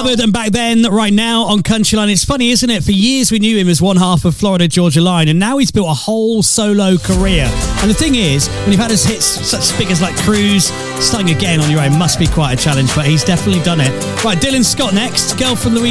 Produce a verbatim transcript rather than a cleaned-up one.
Hubbard and Back Then right now on Countryline. It's funny, isn't it? For years we knew him as one half of Florida Georgia Line, and now he's built a whole solo career. And the thing is, when you've had his hits such big as like Cruise, starting again on your own must be quite a challenge, but he's definitely done it. Right, Dylan Scott next, Girl from Louisiana.